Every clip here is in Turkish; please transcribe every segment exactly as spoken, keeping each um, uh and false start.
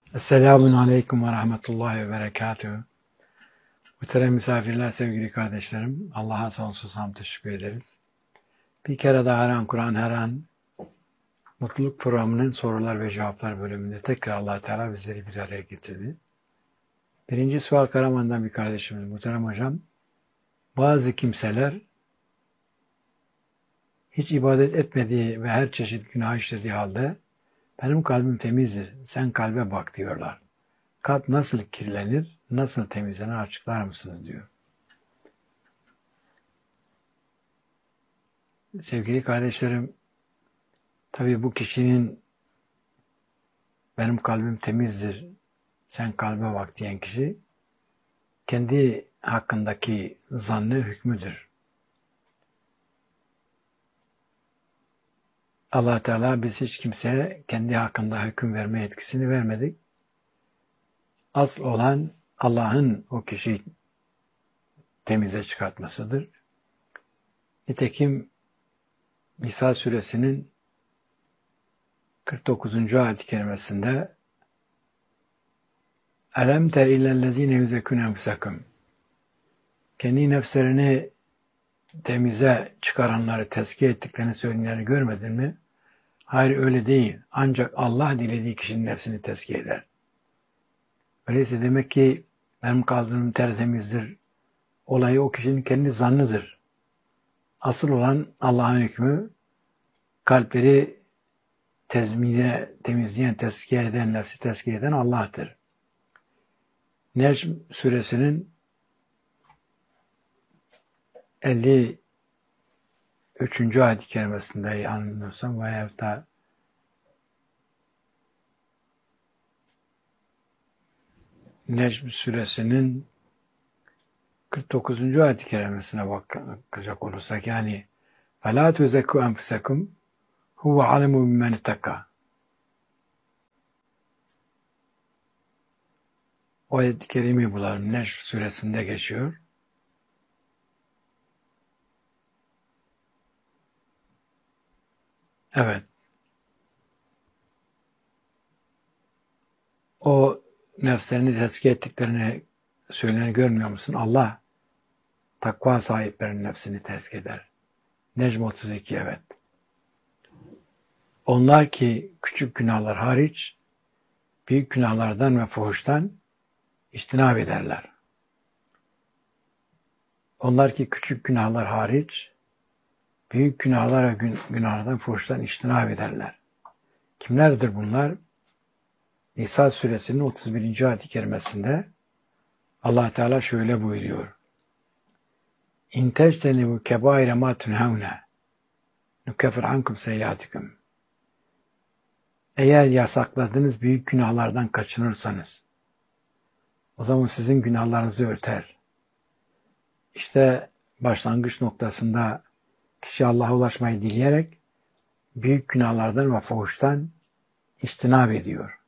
Esselamun Aleyküm ve Rahmetullahi ve Berekatühü. Muhterem misafirler, sevgili kardeşlerim, Allah'a sonsuz hamd teşekkür ederiz. Bir kere daha her an Kur'an, her an Mutluluk Programı'nın sorular ve cevaplar bölümünde tekrar Allah Teala bizleri bir araya getirdi. Birinci sual Karaman'dan bir kardeşimiz, muhterem hocam, bazı kimseler hiç ibadet etmediği ve her çeşit günah işlediği halde benim kalbim temizdir, sen kalbe bak diyorlar. Kalp nasıl kirlenir, nasıl temizlenir açıklar mısınız diyor. Sevgili kardeşlerim, tabii bu kişinin benim kalbim temizdir, sen kalbe bak diyen kişi kendi hakkındaki zannı hükmüdür. Allah Teala biz hiç kimseye kendi hakkında hüküm verme yetkisini vermedik. Asıl olan Allah'ın o kişiyi temize çıkartmasıdır. Nitekim Nisa suresinin kırk dokuzuncu ayet-i kerimesinde Elem ter illellezine yüzekûne enfusakum. Kendi nefslerini temize çıkaranları, tezkiye ettiklerini söyleyenleri görmedin mi? Hayır, öyle değil. Ancak Allah dilediği kişinin nefsini tezkiye eder. Öyleyse demek ki benim kalbim tertemizdir. Olayı o kişinin kendi zannıdır. Asıl olan Allah'ın hükmü, kalpleri tezmide, temizleyen, tezkiye eden, nefsi tezkiye eden Allah'tır. Necm suresinin elli üçüncü ayet-i kerimesinde yanılmıyorsam veyahut da Necm suresinin kırk dokuzuncu ayet-i kerimesine bakacak olursak, yani فَلَا تُزَكُّوا أَنْفُسَكُمْ هُوَ عَلَمُ بِمَنِ اتَّقَى. O ayet-i kerimeyi bulalım. Necm suresinde geçiyor. Evet. O nefslerini tezkiye ettiklerini söyleyeni görmüyor musun? Allah takva sahiplerinin nefsini tezkiye eder. Necm otuz iki, evet. Onlar ki küçük günahlar hariç büyük günahlardan ve fuhuştan içtinab ederler. Onlar ki küçük günahlar hariç büyük günahlar ve gün, günahlardan fuhuştan içtinab ederler. Kimlerdir bunlar? Nisa suresinin otuz birinci ayet-i kerimesinde Allah Teala şöyle buyuruyor. İn tectenibu kebaire ma tunhavne nukeffir ankum seyyiatikum. Eğer yasakladığınız büyük günahlardan kaçınırsanız o zaman sizin günahlarınızı örter. İşte başlangıç noktasında kişi Allah'a ulaşmayı dileyerek büyük günahlardan ve fuhuştan içtinab ediyor.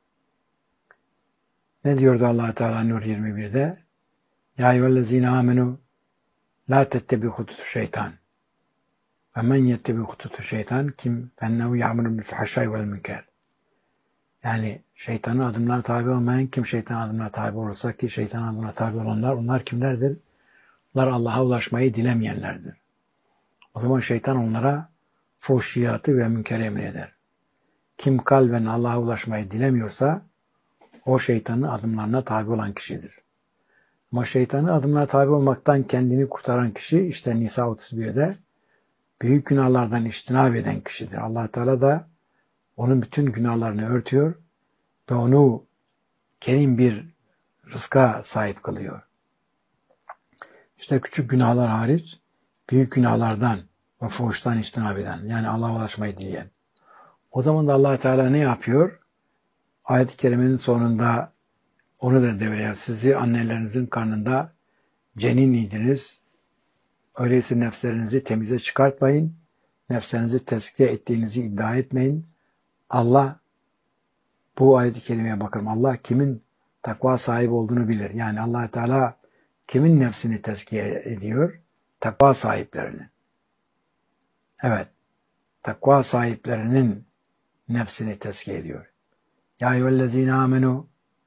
Ne diyordu Allah Teala Nur yirmi birde? Ya eyyühellezine amenu la tettebi hututu şeytan. Ve men yettebi hututu şeytan kim fennehu ya'muru bil fahşai vel münker. Yani şeytanın adımlarına tabi olmayan kim şeytanın adımlarına tabi olursa, ki şeytanın adımlarına tabi olanlar, onlar kimlerdir? Onlar Allah'a ulaşmayı dilemeyenlerdir. O zaman şeytan onlara fuhşiyatı ve münkeri emreder. Kim kalben Allah'a ulaşmayı dilemiyorsa o şeytanın adımlarına tabi olan kişidir. Ama şeytanın adımlarına tabi olmaktan kendini kurtaran kişi işte Nisa otuz birde büyük günahlardan içtinab eden kişidir. Allah Teala da onun bütün günahlarını örtüyor ve onu kerim bir rızka sahip kılıyor. İşte küçük günahlar hariç büyük günahlardan ve fuhuştan içtinab eden, yani Allah'a ulaşmayı dileyen. O zaman da Allah Teala ne yapıyor? Ayet-i kerimenin sonunda onu da devreye, sizi annelerinizin karnında cenin idiniz. Öyleyse nefslerinizi temize çıkartmayın. Nefslerinizi tezkiye ettiğinizi iddia etmeyin. Allah, bu ayet-i kerimeye bakalım. Allah kimin takva sahibi olduğunu bilir. Yani Allah Teala kimin nefsini tezkiye ediyor? Takva sahiplerini. Evet. Takva sahiplerinin nefsini tezkiye ediyor. Ya eyyühellezine amenu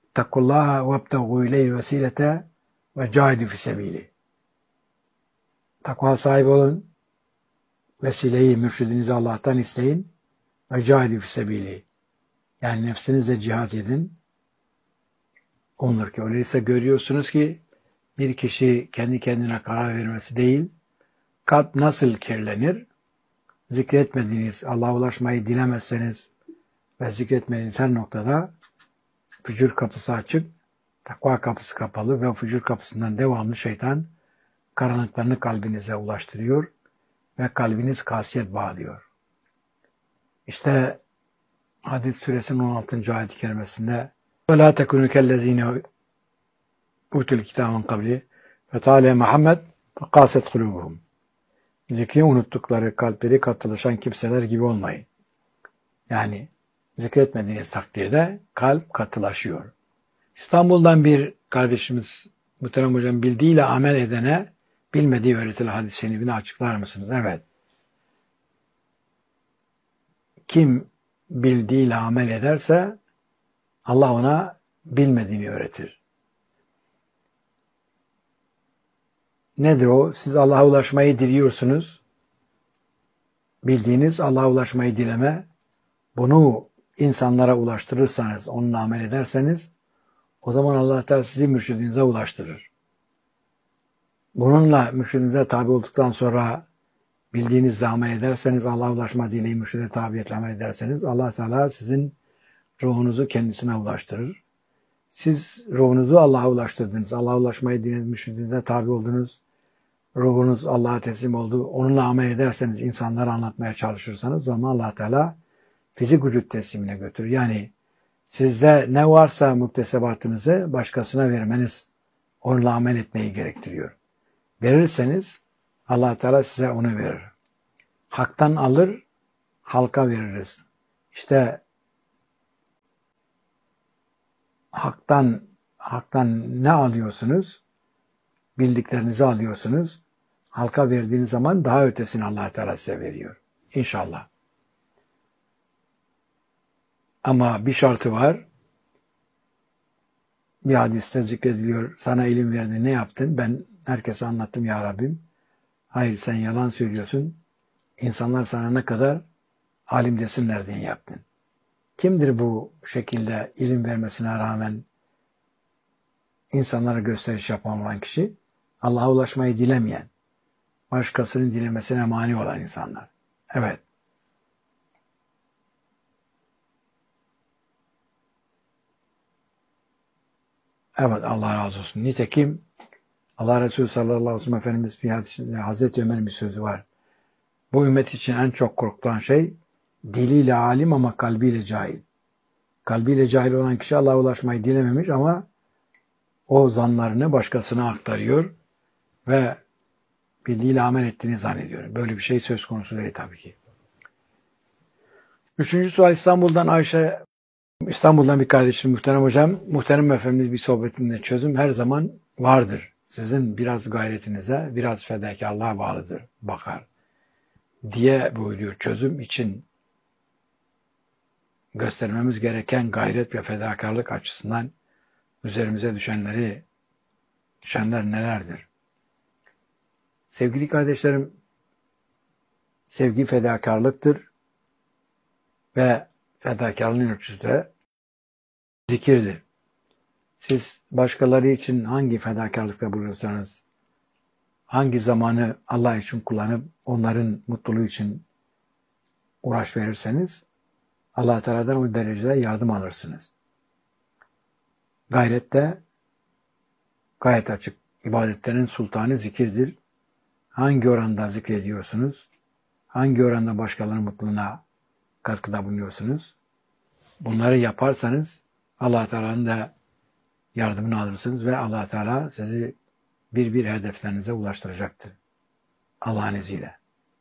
Takullaha vebtegu ileyhi vesilete ve cahidu fisebili. Takva sahibi olun. Vesileyi, mürşidinizi Allah'tan isteyin. Ve cahidu fisebili. Yani nefsinizle cihat edin. Onur ki öyleyse görüyorsunuz ki bir kişi kendi kendine karar vermesi değil, kalp nasıl kirlenir? Zikretmediğiniz, Allah'a ulaşmayı dilemezseniz ve zikretmediğiniz her noktada fücur kapısı açık, takva kapısı kapalı ve o fücur kapısından devamlı şeytan karanlıklarını kalbinize ulaştırıyor ve kalbiniz kasiyet bağlıyor. İşte Hadid suresinin on altıncı ayet-i kerimesinde وَلَا تَكُنُوا كَالَّذ۪ينَ اُوتُوا الْكِتَابَ مِنْ قَبْلِ فَتَعَالَى Muhammed فَقَاسَتْ قُلُوبُهُمْ. Zikri unuttukları kalpleri katılaşan kimseler gibi olmayın. Yani zikretmediğiniz takdirde kalp katılaşıyor. İstanbul'dan bir kardeşimiz muhterem hocam bildiğiyle amel edene bilmediği öğretilen hadis-i şerifini açıklar mısınız? Evet. Kim bildiğiyle amel ederse Allah ona bilmediğini öğretir. Nedir o? Siz Allah'a ulaşmayı diliyorsunuz. Bildiğiniz Allah'a ulaşmayı dileme. Bunu insanlara ulaştırırsanız, onunla amel ederseniz o zaman Allah Teala sizi mürşidinize ulaştırır. Bununla mürşidinize tabi olduktan sonra bildiğinizle amel ederseniz, Allah'a ulaşma dileği mürşide tabiyetle amel ederseniz Allah Teala sizin ruhunuzu kendisine ulaştırır. Siz ruhunuzu Allah'a ulaştırdınız. Allah'a ulaşmayı dinlediniz, mürşidinize tabi oldunuz. Ruhunuz Allah'a teslim oldu. Onunla amel ederseniz, insanlara anlatmaya çalışırsanız o zaman Allah Teala fizik vücut teslimine götürür. Yani sizde ne varsa muktesebatınızı başkasına vermeniz, onunla amel etmeyi gerektiriyor. Verirseniz Allah Teala size onu verir. Haktan alır, halka veririz. İşte haktan haktan ne alıyorsunuz? Bildiklerinizi alıyorsunuz. Halka verdiğiniz zaman daha ötesini Allah Teala size veriyor. İnşallah. Ama bir şartı var. Bir hadiste zikrediliyor. Sana ilim verdi, ne yaptın? Ben herkese anlattım ya Rabbim. Hayır, sen yalan söylüyorsun. İnsanlar sana ne kadar alim desinler diye yaptın. Kimdir bu şekilde ilim vermesine rağmen insanlara gösteriş yapan olan kişi? Allah'a ulaşmayı dilemeyen, başkasının dilemesine mani olan insanlar. Evet. Evet, Allah razı olsun. Nitekim Allah Resulü sallallahu aleyhi ve sellem Efendimiz bir hadisinde Hazreti Ömer'in bir sözü var. Bu ümmet için en çok korkulan şey diliyle alim ama kalbiyle cahil. Kalbiyle cahil olan kişi Allah'a ulaşmayı dilememiş ama o zanlarını başkasına aktarıyor ve bildiğiyle amel ettiğini zannediyor. Böyle bir şey söz konusu değil tabii ki. Üçüncü sual İstanbul'dan Ayşe, İstanbul'dan bir kardeşim muhterem hocam. Muhterem Efendimiz bir sohbetinde çözüm her zaman vardır. Sizin biraz gayretinize, biraz fedakarlığa bağlıdır, bakar diye buyuruyor. Çözüm için göstermemiz gereken gayret ve fedakarlık açısından üzerimize düşenleri, düşenler nelerdir? Sevgili kardeşlerim, sevgi fedakarlıktır ve fedakarlığın ölçüsü de zikirdir. Siz başkaları için hangi fedakarlıkta buluyorsanız, hangi zamanı Allah için kullanıp onların mutluluğu için uğraş verirseniz, Allah Teala'dan o derecede yardım alırsınız. Gayrette gayet açık. İbadetlerin sultanı zikirdir. Hangi oranda zikrediyorsunuz? Hangi oranda başkalarının mutluluğuna katkıda bulunuyorsunuz? Bunları yaparsanız Allah Teala'nın da yardımını alırsınız ve Allah Teala sizi bir bir hedeflerinize ulaştıracaktır. Allah'ın izniyle.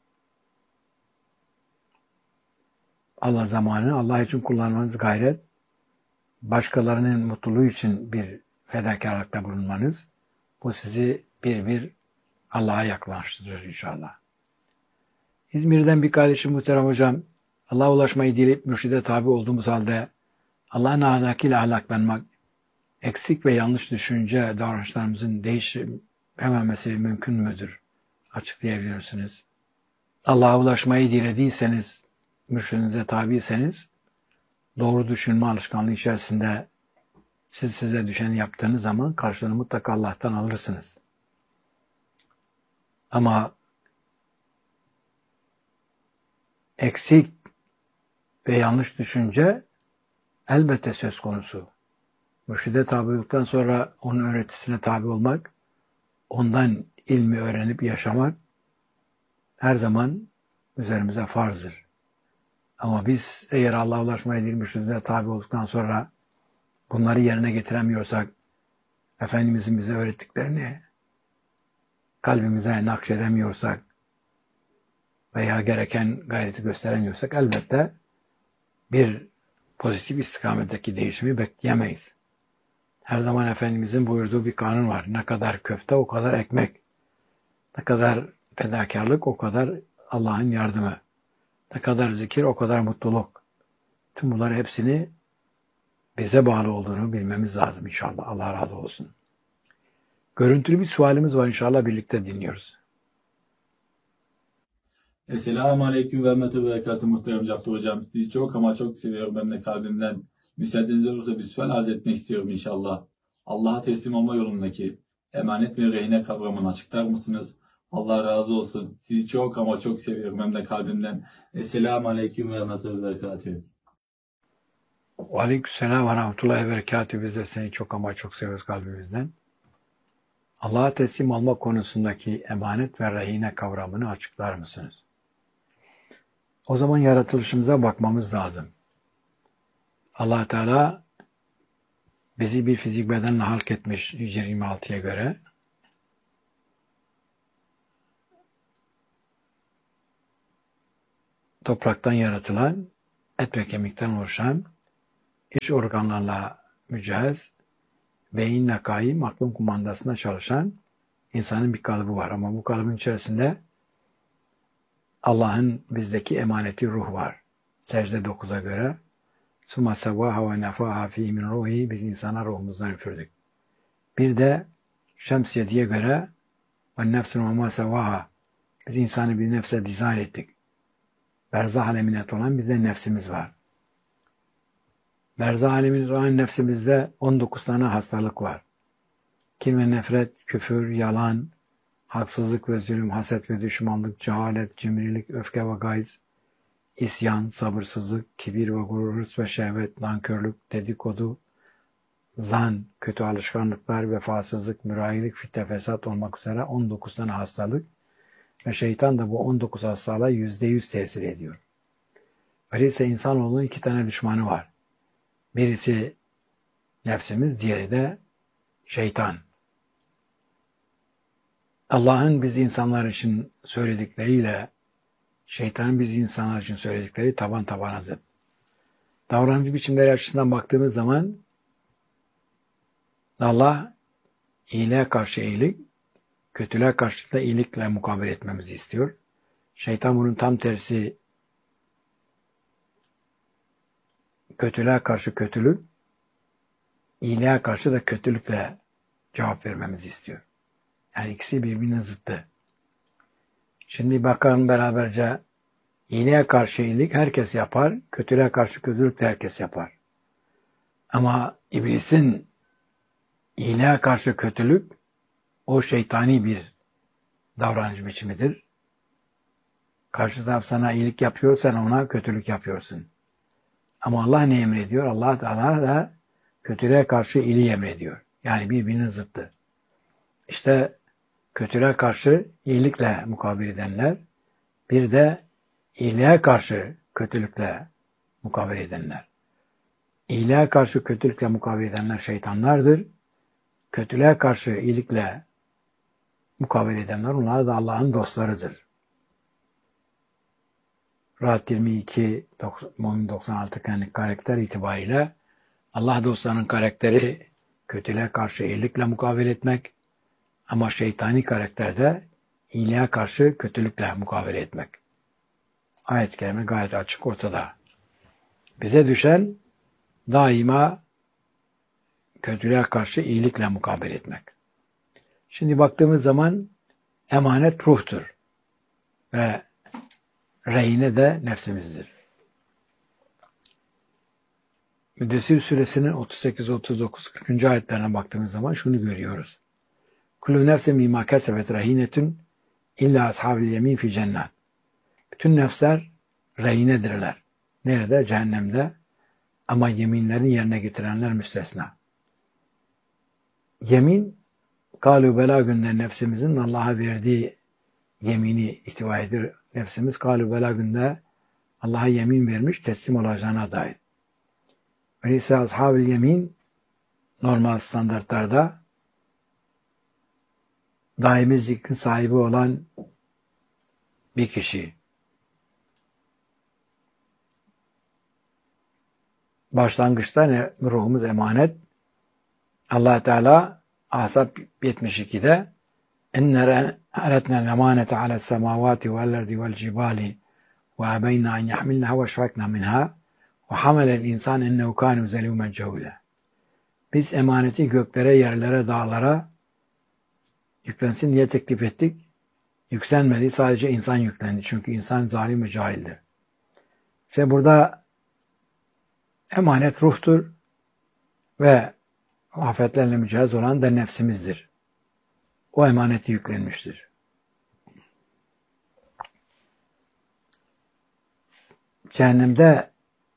Allah zamanını Allah için kullanmanız gayret, başkalarının mutluluğu için bir fedakarlıkta bulunmanız, bu sizi bir bir Allah'a yaklaştırır inşallah. İzmir'den bir kardeşim muhterem hocam, Allah'a ulaşmayı dileyip mürşide tabi olduğumuz halde Allah'ın ahlakıyla ahlaklanmak eksik ve yanlış düşünce davranışlarımızın değişmemesi mümkün müdür? Açıklayabilir misiniz? Allah'a ulaşmayı dilediyseniz, mürşidinize tabiyseniz, doğru düşünme alışkanlığı içerisinde siz size düşeni yaptığınız zaman karşılığını mutlaka Allah'tan alırsınız. Ama eksik ve yanlış düşünce elbette söz konusu. Mürşide tabi olduktan sonra onun öğretisine tabi olmak, ondan ilmi öğrenip yaşamak her zaman üzerimize farzdır. Ama biz eğer Allah'a ulaşmaya değil mürşidine tabi olduktan sonra bunları yerine getiremiyorsak, Efendimizin bize öğrettiklerini kalbimize nakşedemiyorsak veya gereken gayreti gösteremiyorsak elbette bir pozitif istikametteki değişimi bekleyemeyiz. Her zaman Efendimizin buyurduğu bir kanun var. Ne kadar köfte o kadar ekmek. Ne kadar fedakarlık o kadar Allah'ın yardımı. Ne kadar zikir o kadar mutluluk. Tüm bunlar hepsini bize bağlı olduğunu bilmemiz lazım inşallah. Allah razı olsun. Görüntülü bir sualimiz var inşallah birlikte dinliyoruz. Esselamu Aleyküm ve Rahmetü Berekatü muhterem Cafer Hocam. Sizi çok ama çok seviyorum ben de kalbimden. Müsaadeniz olursa bir sual arz etmek istiyorum inşallah. Allah'a teslim olma yolundaki emanet ve rehine kavramını açıklar mısınız? Allah razı olsun. Sizi çok ama çok seviyorum hem de kalbimden. Esselamu Aleyküm ve Rahmetü Berekatü. Aleykümselam ve rahmetullahi ve berekatühü. Biz de seni çok ama çok seviyoruz kalbimizden. Allah'a teslim olma konusundaki emanet ve rehine kavramını açıklar mısınız? O zaman yaratılışımıza bakmamız lazım. Allah Teala bizi bir fizik bedenle halk etmiş Hicri yirmi altıya göre. Topraktan yaratılan, et ve kemikten oluşan, iç organlarla mücehhez, beyinle kaim, aklın kumandasında çalışan insanın bir kalıbı var. Ama bu kalıbın içerisinde Allah'ın bizdeki emaneti ruh var. Secde dokuza göre Suma sevvaha ve nefaha fî min ruhi, biz insana ruhumuzdan üfürdük. Bir de Şems yediye göre ve nefsin ve ma sevvaha, biz insanı bir nefse dizayn ettik. Berzah alemine olan bizde nefsimiz var. Berzah alemine olan nefsimizde on dokuz tane hastalık var. Kin ve nefret, küfür, yalan, haksızlık ve zulüm, haset ve düşmanlık, cehalet, cimrilik, öfke ve gayz, isyan, sabırsızlık, kibir ve gurur, hırs ve şehvet, nankörlük, dedikodu, zan, kötü alışkanlıklar, vefasızlık, mürahilik, fitne, fesat olmak üzere on dokuz tane hastalık ve şeytan da bu on dokuz hastalığa yüzde yüz tesir ediyor. Öyleyse insanoğlunun iki tane düşmanı var. Birisi nefsimiz, diğeri de şeytan. Allah'ın biz insanlar için söyledikleriyle şeytanın biz insanlar için söyledikleri taban tabana zıt. Davranış biçimleri açısından baktığımız zaman Allah iyiliğe karşı iyilik, kötülüğe karşı da iyilikle mukabele etmemizi istiyor. Şeytan bunun tam tersi, kötülüğe karşı kötülük, iyiliğe karşı da kötülükle cevap vermemizi istiyor. Yani ikisi birbirinin zıttı. Şimdi bakalım beraberce, iyiliğe karşı iyilik herkes yapar, kötülüğe karşı kötülük de herkes yapar. Ama iblisin iyiliğe karşı kötülük, o şeytani bir davranış biçimidir. Karşı taraf sana iyilik yapıyor, sen ona kötülük yapıyorsun. Ama Allah ne emrediyor? Allah Teala da kötülüğe karşı iyiliği emrediyor. Yani birbirinin zıttı. İşte kötülüğe karşı iyilikle mukabele edenler, bir de iyiliğe karşı kötülükle mukabele edenler. İyiliğe karşı kötülükle mukabele edenler şeytanlardır. Kötülüğe karşı iyilikle mukabele edenler, onlar da Allah'ın dostlarıdır. Rahat yirmi iki, doksan altı karakter itibariyle Allah dostlarının karakteri kötülüğe karşı iyilikle mukabele etmek, ama şeytani karakterde iyiliğe karşı kötülükle mukabele etmek. Ayet-i kerime gayet açık ortada. Bize düşen daima kötülüğe karşı iyilikle mukabele etmek. Şimdi baktığımız zaman emanet ruhtur ve rehine de nefsimizdir. Müddessir suresinin otuz sekiz, otuz dokuz, kırkıncı ayetlerine baktığımız zaman şunu görüyoruz. Kullu nefsin mimma kesebet rehinetun illa ashabil yemin fi cennet. Bütün nefsler rehinedirler. Nerede? Cehennemde. Ama yeminlerini yerine getirenler müstesna. Yemin, kalu bela günde nefsimizin Allah'a verdiği yemini ihtiva ediyor. Nefsimiz kalu bela günde Allah'a yemin vermiş, teslim olacağına dair. Öyleyse ashab-ı yemin normal standartlarda daimi zikrin sahibi olan bir kişi. Başlangıçta ne? Ruhumuz emanet. Allah Teala Ahzab yetmiş ikide ennere aletnel emanete alet semavati vel erdi vel cibali ve abeyna en yahmilnaha ve şfakna minha ve hamelel insan ennehu kâne zelûmen cehûle. Biz emaneti göklere, yerlere, dağlara yüklensin diye teklif ettik. Yüklenmedi. Sadece insan yüklendi. Çünkü insan zalim ve cahildir. İşte burada emanet ruhtur ve afetlerle mücehhez olan da nefsimizdir. O emaneti yüklenmiştir. Cehennemde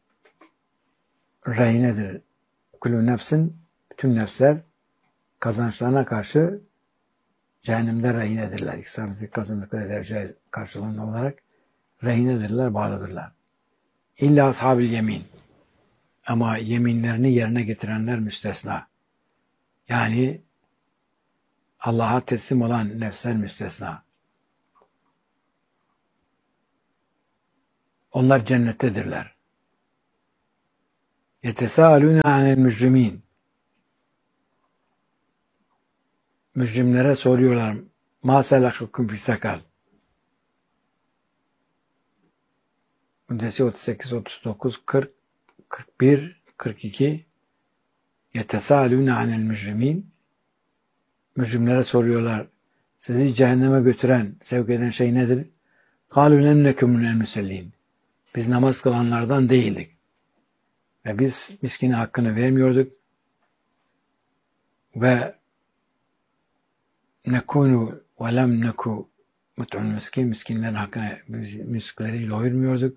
rehinedir. Kulü nefsin, bütün nefsler kazançlarına karşı cehennemde rehinedirler. İktisatlık kazandıkları derece karşılığında olarak rehinedirler, bağlıdırlar. İlla ashab-ı yemin. Ama yeminlerini yerine getirenler müstesna. Yani Allah'a teslim olan nefsler müstesna. Onlar cennettedirler. Yetesâalûne anel mücrimin. Mücrimlere soruyorlar. Mâ selâkukum fî sakal. Müddessir otuz sekiz, otuz dokuz, kırk, kırk bir, kırk iki. Yetesâalûne anel mücrimin. Mücrimlere soruyorlar. Sizi cehenneme götüren, sevk eden şey nedir? قَالُوا لَمْ نَكُمْ مِنَ الْمُسَلِّينَ. Biz namaz kılanlardan değildik. Ve biz miskine hakkını vermiyorduk. Ve nekunu ve lem neku mut'un miskin, miskinlerin hakkını miskinleriyle doyurmuyorduk.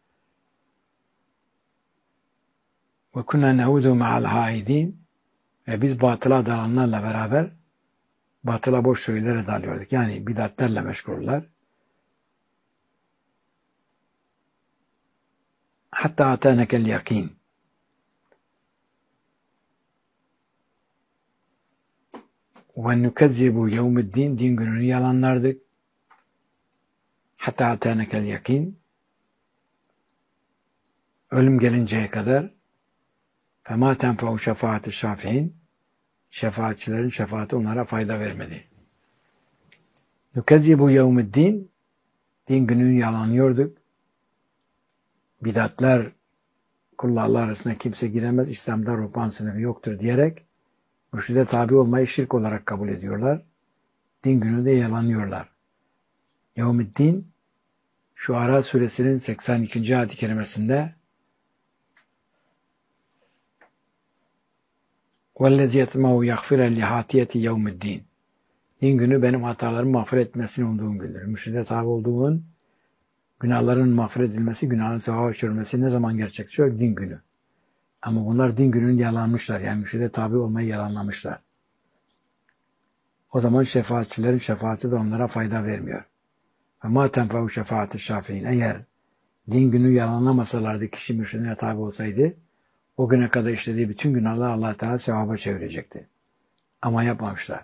Ve kunna nehudu ma'al haidin, ve biz batıla dalanlarla beraber batıla boş şeylere dalıyorduk. Yani bidatlerle meşguller. Hatta atanekel yakin. Ve nukezzibu yevmiddin, din gününü yalanlardık. Hatta atanekel yakin. Ölüm gelinceye kadar fema tenfa'u şefaati şafi'in, şefaatçilerin şefaati onlara fayda vermedi. Nukezzibu yevmiddin, din gününü yalanlıyorduk. Bidatler, kullarla arasında kimse giremez, İslam'da ruhban sınıfı yoktur diyerek mürşide tabi olmayı şirk olarak kabul ediyorlar. Din gününü de yalanlıyorlar. Yevmiddin, Şuara suresinin seksen ikinci ayet-i kerimesinde وَالَّذِي يَتْمَعُ يَغْفِرَ لِحَاتِيَةِ يَوْمِ الدِّينِ. Din günü benim hatalarımı mağfiret etmesini umduğum bildirir. Mürşide tabi olduğumun günahların mağfiret edilmesi, günahın sevaba çürümesi ne zaman gerçekleşiyor? Din günü. Ama bunlar din gününü yalanmışlar. Yani mürşide tabi olmayı yalanlamışlar. O zaman şefaatçilerin şefaati de onlara fayda vermiyor. وَمَا تَنْفَعُ شَفَاعَةِ الشَّافِعِينَ. Eğer din günü yalanlamasalardı, kişi mürşidine tabi olsaydı, o güne kadar işlediği bütün günahlar Allah Teala sevaba çevirecekti. Ama yapmamışlar.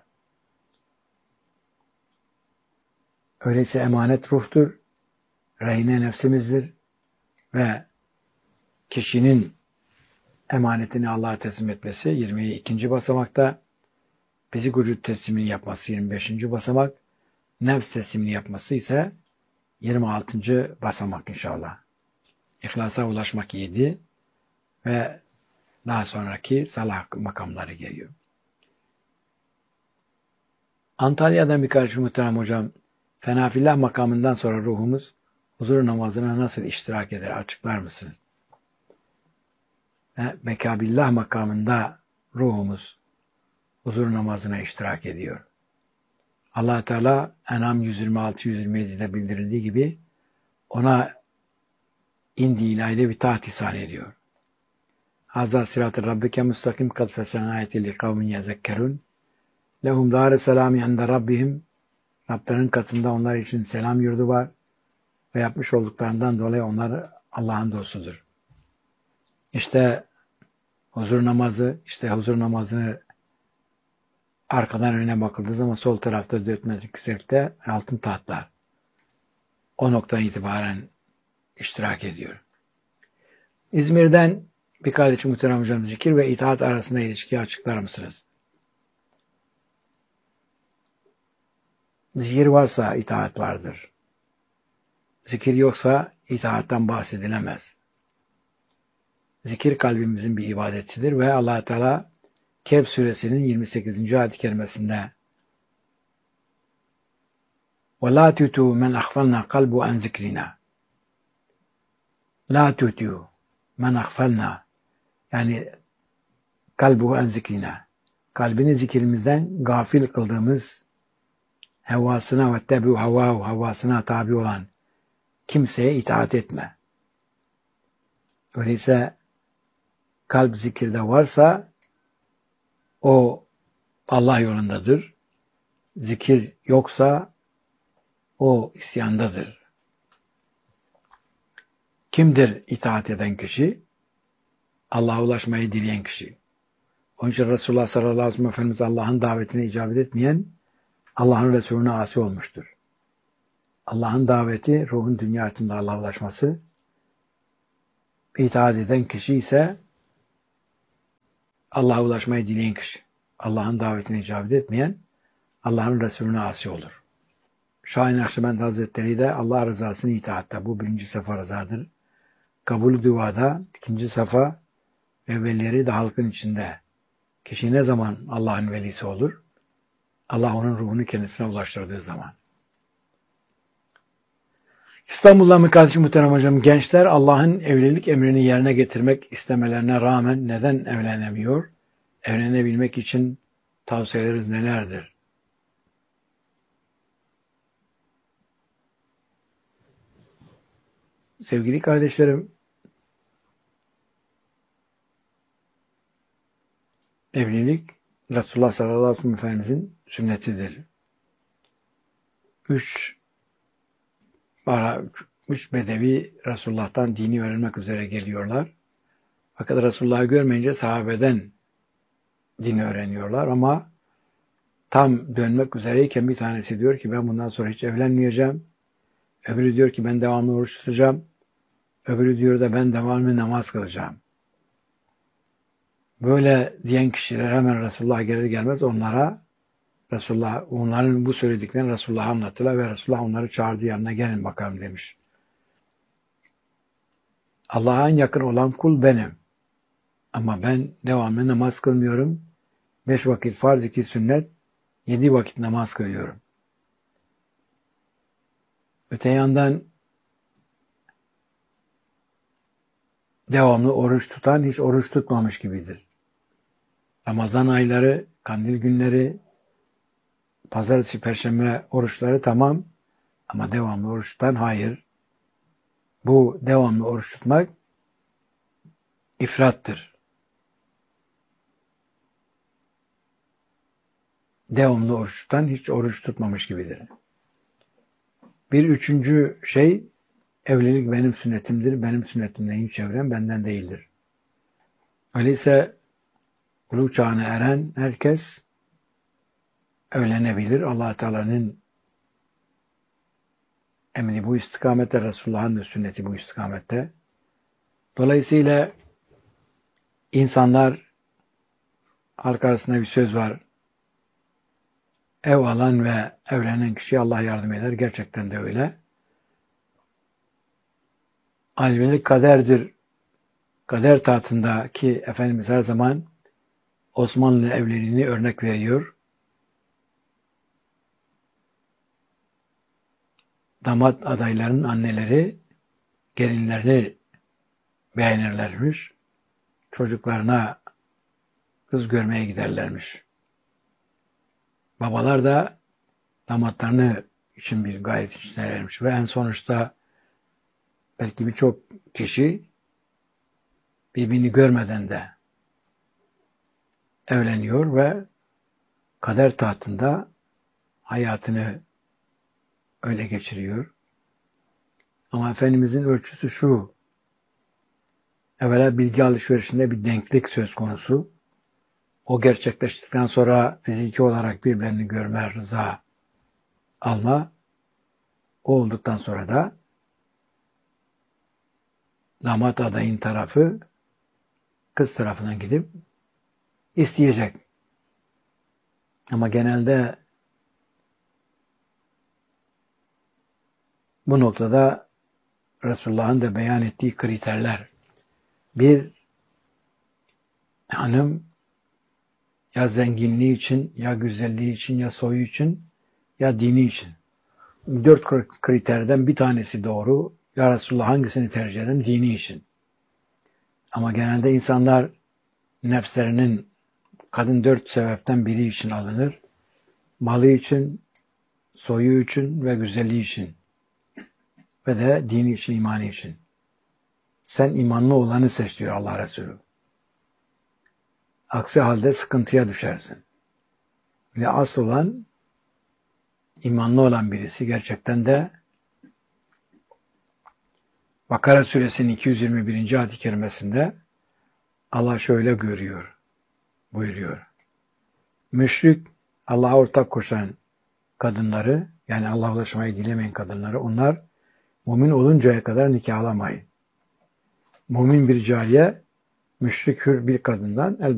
Öyleyse emanet ruhtur, rehine nefsimizdir ve kişinin emanetini Allah'a teslim etmesi yirmi ikinci basamakta, fizik vücut teslimini yapması yirmi beşinci basamak, nefs teslimini yapması ise yirmi altıncı basamak inşallah. İhlasa ulaşmak yedi ve daha sonraki salah makamları geliyor. Antalya'dan bir kardeşim muhterem hocam, fenafillah makamından sonra ruhumuz huzur namazına nasıl iştirak eder? Açıklar mısınız? Bekabillah makamında ruhumuz huzur namazına iştirak ediyor. Allah Teala En'am yüz yirmi altı yüz yirmi yedi'de bildirildiği gibi ona indi ilahide bir taht ihsan ediyor. Hazza sırat-ı rabbike müstakim kad fesen ayeti li kavmin yezekkerun lehum dâre selâmi inde rabbihim, Rablerinin katında onlar için selam yurdu var ve yapmış olduklarından dolayı onlar Allah'ın dostudur. İşte huzur namazı, işte huzur namazını arkadan öne bakıldığı zaman sol tarafta dört metre yükseklikte altın tahtlar. O noktadan itibaren iştirak ediyor. İzmir'den bir kardeşim muhterem hocam, zikir ve itaat arasında ilişkiyi açıklar mısınız? Zikir varsa itaat vardır. Zikir yoksa itaatten bahsedilemez. Zikir kalbimizin bir ibadetidir ve Allah Teala Kehf suresinin yirmi sekizinci ayet-i kerimesinde وَلَا تُتُوا مَنْ أَغْفَلْنَا قَلْبُ عَنْ ذِكْرِنَا لَا تُتُوا مَنْ أَغْفَلْنَا, yani kalbuhu en zikrina, kalbini zikrimizden gafil kıldığımız, hevasına ve tebu havahu, havasına tabi olan kimseye itaat etme. Öyleyse kalp zikirde varsa o Allah yolundadır. Zikir yoksa o isyandadır. Kimdir itaat eden kişi? Allah'a ulaşmayı dileyen kişi. Onun için Resulullah sallallahu aleyhi ve sellem Efendimiz Allah'ın davetine icabet etmeyen Allah'ın Resulüne asi olmuştur. Allah'ın daveti, ruhun dünya hayatında Allah'a ulaşması, itaat eden kişi ise Allah'a ulaşmayı dileyen kişi. Allah'ın davetine icabet etmeyen Allah'ın Resulüne asi olur. Şahin Akşebendi Hazretleri de Allah rızasını itaatta, bu birinci safa rızadır. Kabul duada ikinci safa ve velileri de halkın içinde. Kişi ne zaman Allah'ın velisi olur? Allah onun ruhunu kendisine ulaştırdığı zaman. İstanbul'dan bir kardeşim muhterem hocam, gençler Allah'ın evlilik emrini yerine getirmek istemelerine rağmen neden evlenemiyor? Evlenebilmek için tavsiyeleriniz nelerdir? Sevgili kardeşlerim, evlilik Resulullah sallallahu aleyhi ve sellem Efendimizin sünnetidir. Üç, bara, üç bedevi Resulullah'tan dini öğrenmek üzere geliyorlar. Fakat Resulullah'ı görmeyince sahabeden dini öğreniyorlar ama tam dönmek üzereyken bir tanesi diyor ki ben bundan sonra hiç evlenmeyeceğim. Öbürü diyor ki ben devamlı oruç tutacağım. Öbürü diyor da ben devamlı namaz kılacağım. Böyle diyen kişiler hemen Resulullah gelir gelmez onlara Resulullah, onların bu söylediklerini Resulullah'a anlattılar ve Resulullah onları çağırdı, yanına gelin bakalım demiş. Allah'a en yakın olan kul benim. Ama ben devamlı namaz kılmıyorum. Beş vakit farz, iki sünnet, yedi vakit namaz kılıyorum. Öte yandan devamlı oruç tutan hiç oruç tutmamış gibidir. Ramazan ayları, kandil günleri, pazartesi, perşembe oruçları tamam ama devamlı oruç tutan hayır. Bu devamlı oruç tutmak ifrattır. Devamlı oruç tutan hiç oruç tutmamış gibidir. Bir üçüncü şey, evlilik benim sünnetimdir. Benim sünnetimden hiç çevrem benden değildir. Öyleyse ulu çağına eren herkes evlenebilir. Allah Teala'nın emri bu istikamette, Resulullah'ın da sünneti bu istikamette. Dolayısıyla insanlar, halk arasında bir söz var. Ev alan ve evlenen kişiye Allah yardım eder. Gerçekten de öyle. Alimlik kaderdir kader tahtındaki Efendimiz her zaman Osmanlı evliliğini örnek veriyor. Damat adaylarının anneleri gelinlerini beğenirlermiş. Çocuklarına kız görmeye giderlermiş. Babalar da damatlarını için bir gayret içindelermiş. Ve en sonuçta belki birçok kişi birbirini görmeden de evleniyor ve kader tahtında hayatını öyle geçiriyor. Ama Efendimizin ölçüsü şu: evvela bilgi alışverişinde bir denklik söz konusu. O gerçekleştikten sonra fiziki olarak birbirlerini görme, rıza alma. O olduktan sonra da damat adayın tarafı kız tarafından gidip isteyecek. Ama genelde bu noktada Resulullah'ın da beyan ettiği kriterler: bir, hanım ya zenginliği için, ya güzelliği için, ya soyu için, ya dini için. Dört kriterden bir tanesi doğru. Ya Resulullah, hangisini tercih ederim? Dini için. Ama genelde insanlar nefslerinin, kadın dört sebepten biri için alınır: malı için, soyu için ve güzelliği için. Ve de dini için, imanı için. Sen imanlı olanı seç diyor Allah Resulü. Aksi halde sıkıntıya düşersin. Ve asıl olan imanlı olan birisi. Gerçekten de Bakara suresinin iki yüz yirmi birinci ayet-i kerimesinde Allah şöyle görüyor, buyuruyor. Müşrik, Allah'a ortak koşan kadınları, yani Allah'a ulaşmayı dilemeyen kadınları, onlar mümin oluncaya kadar nikahlamayın. Mümin bir cariye, müşrik hür bir kadından